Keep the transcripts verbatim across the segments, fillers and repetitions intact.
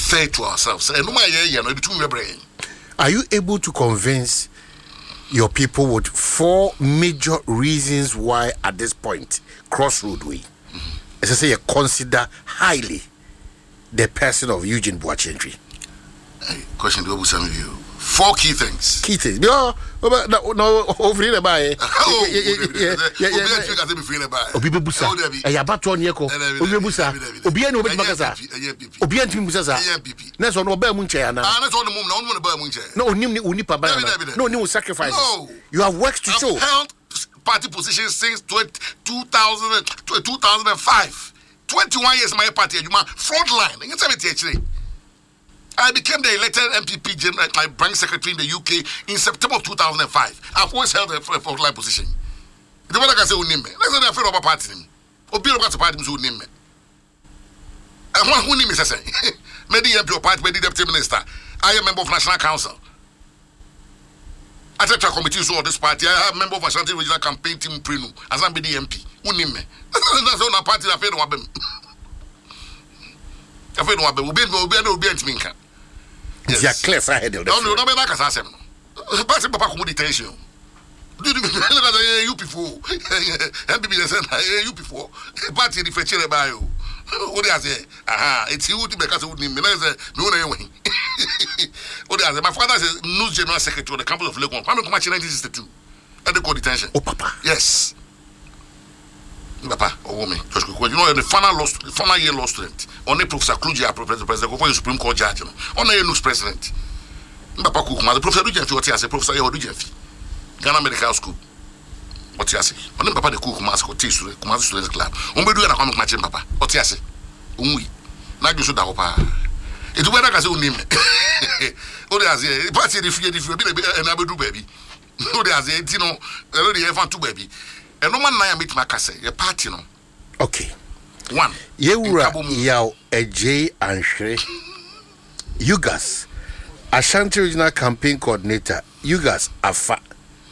fair to ourselves. And no matter you know, between your brain. Are you able to convince your people with four major reasons why at this point, Crossroad Way, mm-hmm. as I say, you consider highly the person of Eugene Boakye? Hey, question to some of you. Four key things. Key things. No, no, no, over here, by. Oh, yeah, yeah, yeah. Obi Busa. Eh, ya bato on yeko. Obi Busa. Obi enu obi makasa. Obi enu Busa. Na so no ba mu nche ana. Ah, na so no mu na onu no ba mu nche. No onim ni uni pa ba na. No onim sacrifice. You have worked to show. Held party position since two thousand, two thousand five. twenty-one years my party, you man front line. You tell me actually. I became the elected M P P general, my branch secretary in the U K in September of two thousand five. I've always held a front line position. The one I can say who name me. Let's say I'm afraid of a party. Obi about the party who name me. And one who name me say, maybe M P or party, maybe deputy minister. I am a member of National Council. I take a committee so this party. I have a member of Ashanti Regional Campaign Team Prenu as I'm the M P. Who name me? That's all party I feel about them. I feel about them. Obi Obi Obi Obi Obi Yes. Yeah, clear side. No, no, no, no, no, no. Party Papa come detention. You before. M P P said, you before. Party the fetcher by you. What do I say? Aha, it's you to make us with me. No, no, what do I say? My father is news general secretary of the campus of Legon. I'm not nineteen sixty-two. At the court detention. Oh, Papa. Yes. Papa, or woman, you know, the final lost, the final year lost student. Only Professor Kluge, Professor President, for the Supreme Court judge. Only a news president. Papa Kukuma, the Professor Dujenfi, what he has a Professor Dujenfi, Ghana Medical School. What he has. Only Papa the Kukuma, Scottish, Kumasi Students Club. Only do an account match, Papa. What he has. Umi. Now you should have Papa. It's where I can say, what he has a party if you and I will do baby. What he has a, you know, already have two baby. And no man na meet makase your party no. Okay. One. Yewura yaw Ejay Anhwere. Yugas Ashanti Regional Campaign Coordinator. Yugas Afa.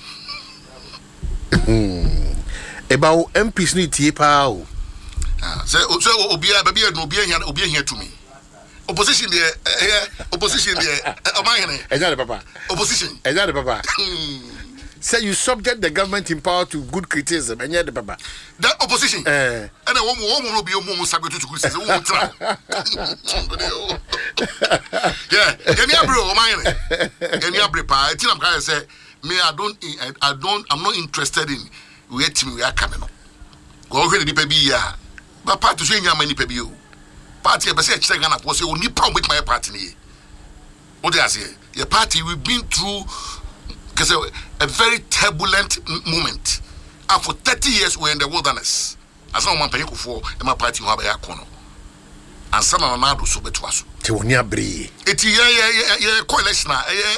Hmm. About M Ps ni tie pa o. Ah, say so obi a baby no obi here obi here to me. Opposition there eh opposition there. O man here. Eja de papa. Opposition. Eja de papa. Say you subject the government in power to good criticism, and yet the papa. The opposition. Eh. And a woman will be a woman subject to criticism. Yeah. Can you bro, mine? Can you prepare? I think I'm going to say, me, I don't, I, I don't, I'm not interested in where team we are coming on. Go ahead, the baby, yeah. But party to say, many baby, you. Party, I say, check on a post, you need pound with my party. What do I say? Your party, we've been through. Because a, a very turbulent moment. And for thirty years, we're in the wilderness. As long as I'm paying for my party, you have a corner. And some of them are so better. Teonia Bree. It's a yeah, coalition.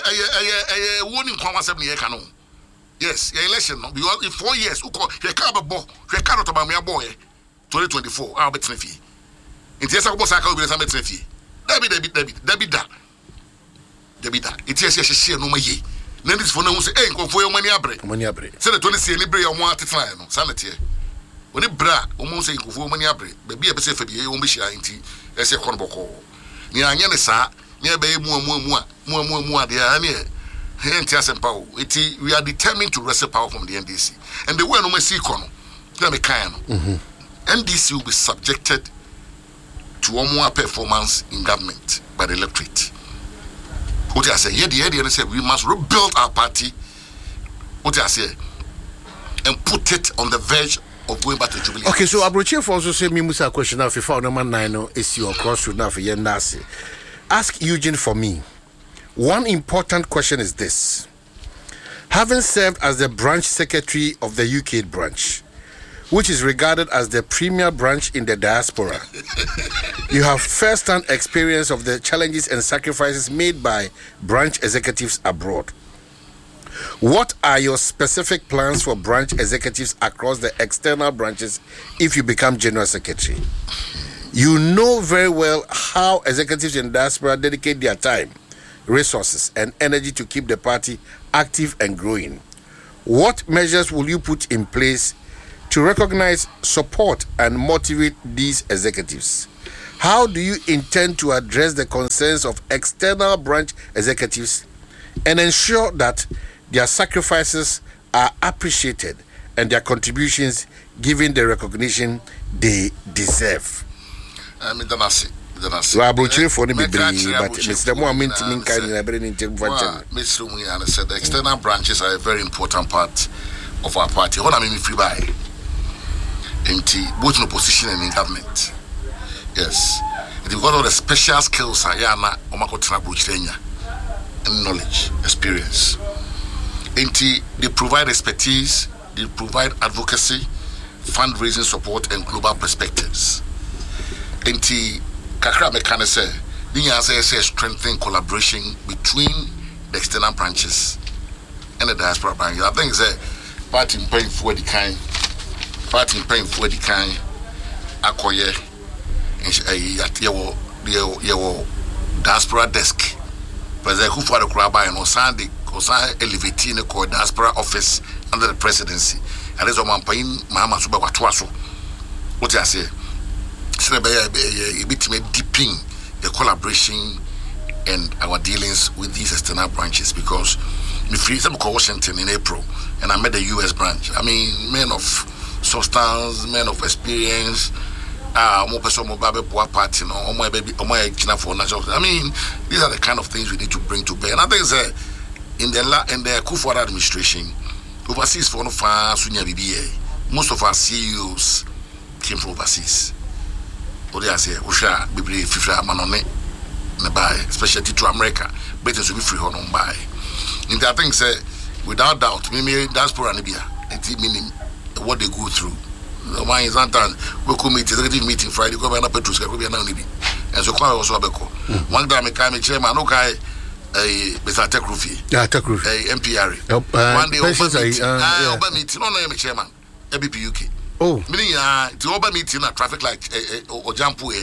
A warning concept near canon. Yes, your election. Because in four years, you can't have a boy, you can't about me a boy. twenty twenty-four, I'll bet fee. In the Yasa Bosaka, will be some bet fee. Debbie, Debbie, Debbie, Debbie, da. Debbie, da. It's yes, she no me. Nendis for no say, eh, go for your money abre. Money abre. Say the twenty see any bre on one at time, no, sanity. When it bra, almost say go for money abre, baby a safe be won't be shy inti, as a conboko. Near Yana sa, near bay more, more, more, more, more, more, they are near. Hence, and power. We are determined to wrestle power from the N D C. And the way no see con, let me kind. N D C will be subjected to one more performance in government by the electorate. What I say, yeah, the idea say we must rebuild our party. What I say, and put it on the verge of going back to Jubilee. Okay, so Abrochef also say me musa question now. If you found number nine, no, is your crossroad now for Yendasi. Ask Eugene for me. One important question is this: having served as the branch secretary of the U K branch, which is regarded as the premier branch in the diaspora, you have first-hand experience of the challenges and sacrifices made by branch executives abroad. What are your specific plans for branch executives across the external branches if you become general secretary? You know very well how executives in diaspora dedicate their time, resources, and energy to keep the party active and growing. What measures will you put in place to recognize, support, and motivate these executives? How do you intend to address the concerns of external branch executives and ensure that their sacrifices are appreciated and their contributions given the recognition they deserve? I mean, that's it. So I brought you for the baby, but Mister Mohamed Minkan, I bring in Mister Muyan said the external branches are a very important part of our party. What I mean, free by empty, both in opposition and in government. Yes, it because of the special skills I am not Omakotina Bruchenia and knowledge, experience. Empty, they provide expertise, they provide advocacy, fundraising support, and global perspectives. Empty. Kakra mekane say the answer is strengthen collaboration between the external branches and the diaspora branches. I think say party paying for the kind party paying for the kind akoye at your your diaspora desk president who for the crowd by no Sunday or elevating the diaspora office under the presidency and there's a man paying Mama Suba Watwaso. What I say? So a bit deepening the collaboration and our dealings with these external branches because we free some Washington in April and I met the U S branch. I mean, men of substance, men of experience, ah, more person more baby boy party, no, or my baby, or my China for national. I mean, these are the kind of things we need to bring to bear. And I think that in the la in the Kufuor administration, overseas for no far Sunya B B A, most of our C E Os came from overseas. What I say, Usha, Bibli, Fifra, Manone, Nabai, especially to America, better to be free on by. In that thing, say, without doubt, maybe diaspora Nibia, it's meaning what they go through. The one is sometimes we could meet, executive meeting Friday, go by Petrus, go by Nibi. And so, quite also a beco. One time, I came a chairman, okay, a Mister Tekrufi, yeah, Tekrufi, a M P R. One day, I open meeting, no name, chairman, A B P U K. Oh, meaning uh, the over meeting at traffic light or jump way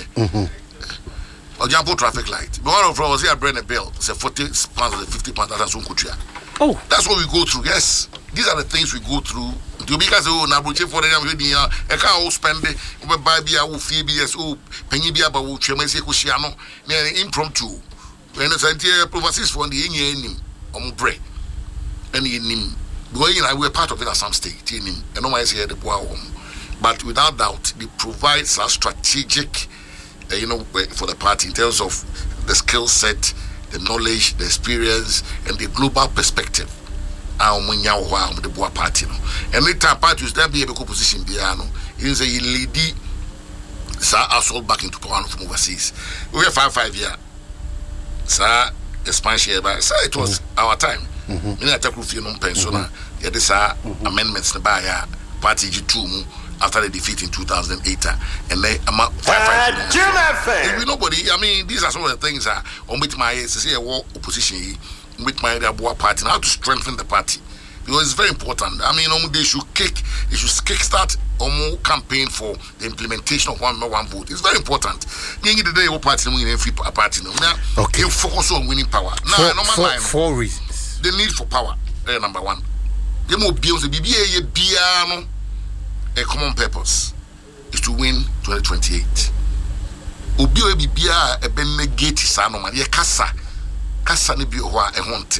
or jump traffic light. But one of us here bring a bill, say forty pounds or fifty pounds. That's one kuchia. Oh, that's what we go through. Yes, these are the things we go through. To because oh, na bruche for them we dia. I can't spend it. We buy beer, we fee beer, oh, penny beer, but we cheme se kuchiano. Near impromptu. When the scientific overseas for the any any um break any nim. Because you know we're part of it at some stage. You know, and no one is here the poor home. But without doubt, they provide some strategic, uh, you know, for the party in terms of the skill set, the knowledge, the experience, and the global perspective. And when you are the board party, and later parties there be a position piano. You say you lead the assault back into power from overseas. We have five five years. Sir, expansion by sir, it was mm-hmm. our time. Mm-hmm. We had to prove you no pensioner. There is amendments to buy a party G two. After the defeat in two thousand eight, and then I'm five five. Nobody, I mean, these are some of the things that on with my to say a war opposition, with my war party, how to strengthen the party because it's very important. I mean, um, they should kick, they should kickstart a more campaign for the implementation of one man, one vote. It's very important. You the day, what party winning free party now. Okay, you focus on winning power. Now, no man, four reasons. The need for power. Uh, number one, the more bills, the B B A, piano. A common purpose is to win twenty twenty-eight. Obi obi bia e ben negate sa no ma ye kasa kasa ne bi ho a e honte.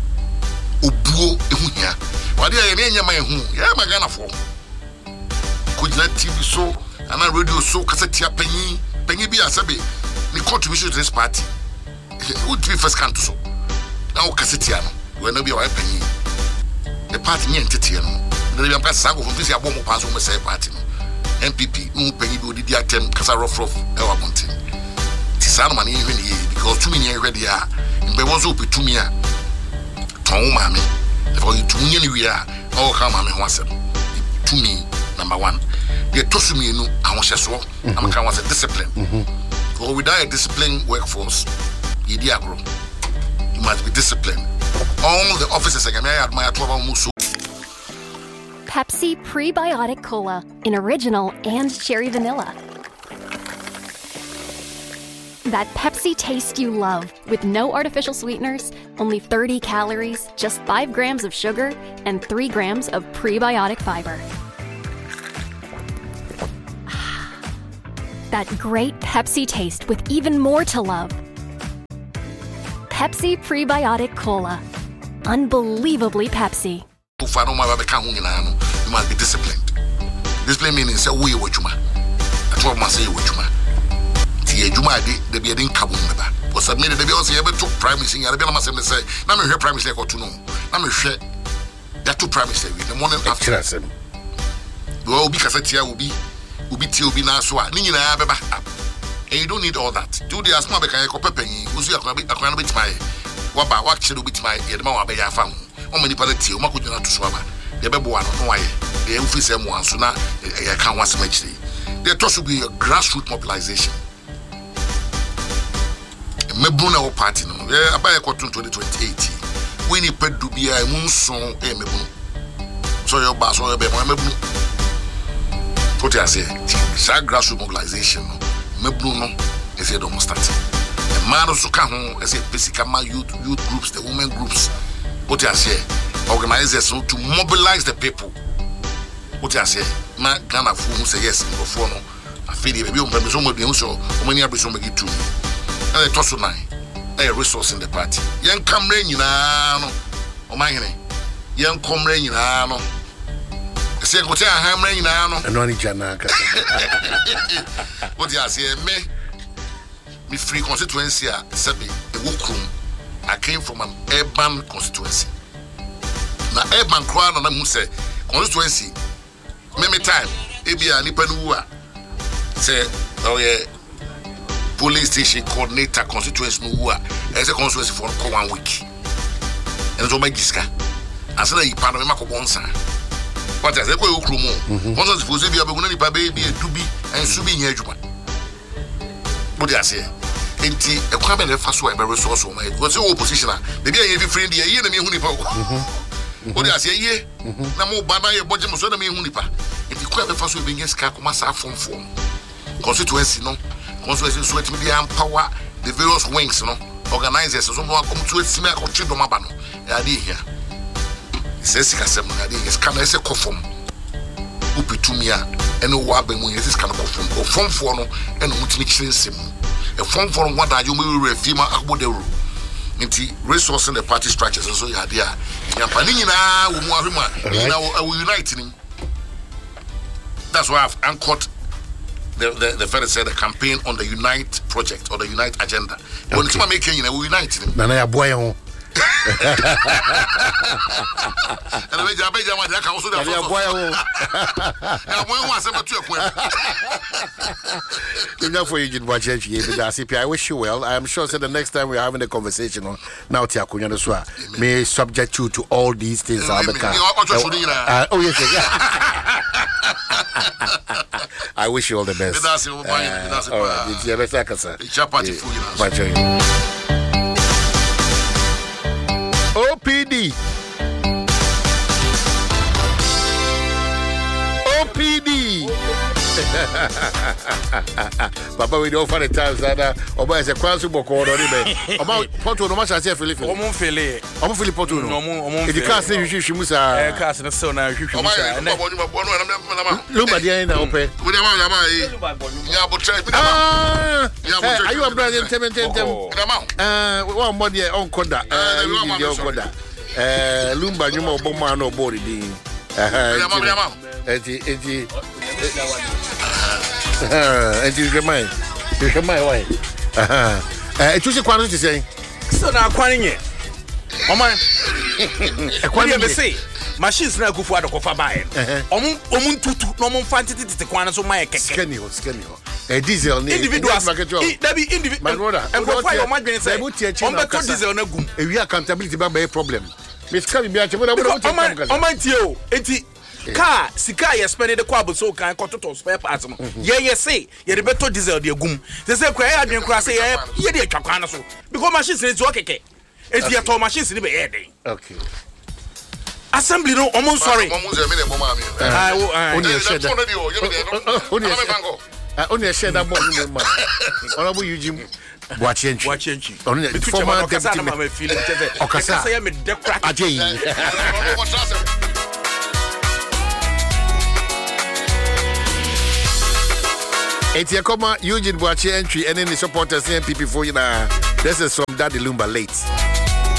Obuo e hu hia. Wade ye ne nyama e hu. Ya magana fo. Kujina T V so ana radio so kasa tia panyi panyi bi asabe ni contribution to this party. Would be first canto so. Now kasa tia no. We no bi wa panyi. The party ni entity no. The young person go from this year, bomb pass on the same party. N P P, no penny will the attempt, Casa Rough Rough, our mountain. Tisano money even here because two million already are. And there was open to me. Tom Mammy, for you two million we are, all come on once. To me, number one, they toss me, no, I want to show. I'm a was a discipline. Or without a disciplined workforce, you must be disciplined. All the officers, I admire twelve Musu. Pepsi Prebiotic Cola in original and cherry vanilla. That Pepsi taste you love with no artificial sweeteners, only thirty calories, just five grams of sugar, and three grams of prebiotic fiber. that great Pepsi taste with even more to love. Pepsi Prebiotic Cola. Unbelievably Pepsi. You must be disciplined. Discipline means say we what you ma. That's what must say what you ma. Tie juma de de be den kabum beba. For submit the be on say to prime minister ya be na masem say na me hwe prime minister ko to no. Na me hwe that to prime minister the morning after. Well, obi kasa tia obi obi tia obi na so a ni nyina beba. And you don't need all that. Do the asma be kan ko pepenyi. Usu akwa be akwa no betima e. Waba wa kire obitima e de ma wa be ya fa ho. O mani pa tia o ma ko jina to so aba. De be bo ano no waye. The officer mo anso na e kan wasem akire. There to be a grassroots mobilization. Mebru na o party no. Eh abaye ko twenty twenty-eight. We ni pedu bia e munson e mebru. So your boss so be mo mebru. What you say? Sa grassroots mobilization no. Mebru no is a demonstration. A man also can as a basic youth youth groups, the women groups. What you say? Organizers so to mobilize the people. What you say? Man, Ghana who say yes, before no. I feel maybe on permission with the so many are some make it too. And the toss nine. A resource in the party. Young come rain, you know. Oh my god. Young come rain, you know. Say go tell ham rain, you know. And only Janaka. What you say? Me, me free constituency. Sabi the Wukrum. I came from an urban constituency. Now urban crowd and I must say constituency. Many time, ebi a nipa nuwa. Say, oh yeah, police station coordinator constituency nuwa. As a constituency for one week. And so my giska. I said you part of me mako bonsa. What as I go Wukrum. Once supposed to be a bunny baby a dubi and subi nyejuma. What do I say? Enti e kwa be le fa so e be resource o ma because the opposition the be e free the ye na me hu nipa o o dey say ye na mo ba na ye boje mo so na me hu nipa enti kwa be fa so e be nya ska kuma sa fomfom constituency no constituency so et me dey empower the various wings no organizers so mo come to et me akotwe do maba no ya dey here se sika sem na dey ska na se kofom upitumia ene wo abamu ye sika na kofom kofomfo no ene mutimi kirensem a form for what are you will refima akbodero nti resource in the party structures so ya dia yampani nyina wo mu ahwema nyina wo unite him. That's why I've anchored the the the federal said the campaign on the Unite project or the Unite agenda. When it's ma make nyina we unite him na na ya boy ho and we jabe jama dia kan so da ya boy ho ya boy ho asem to ekwan. Enough for you, Jin Wachechi. I wish you well. I am sure that the next time we're having a conversation on now, Tiakunya Swa may subject you to all these things. Uh, uh, oh, yes, yes. I wish you all the best. Uh, all right. O P D. O P D. Papa, we don't find the times that Oba is a quantum book or anything. About Porto, no much I say, Philip. Omon Philip. Omon Philip Porto. If you can't say you should Musa, cast and so now you should. Look at the end, open. Are you a brother? Uh, one more year on Koda. Uh, Lumba, you know, Bomano body. Eti eti eti remind you remind why uh eh tu se kwanu ti say so na kwanu nye o man e kwanu be say machines na kufu adokofa bae omun omun tutu no omun fanti titi kwanu so man keke scanny ho scanny ho e diesel ni individuals that be individual and go find your madwen say on beto diesel na gum e wi accountability ba be problem me ska bi bia che mo da mo da o man tie o enti car sika ye spend the kwabo so kan kototo spare parts no ye ye say ye de beto diesel de agum they say kwa ye adwen kra say ye ye de atwa kwan so because machines dey zo keke enti ye to machines ni be ye dey okay assembly no omo sorry omo ze me de bomb am ah oni e sheda oni oni e sheda bomb ni ma ona bo yujim Boachenchi Boachenchi oni former deputy me feeling teze okasa say me de crack ajay Etiakoma Eugene Boache entry and then the supporters and N P P for you now. This is from Daddy Lumba late.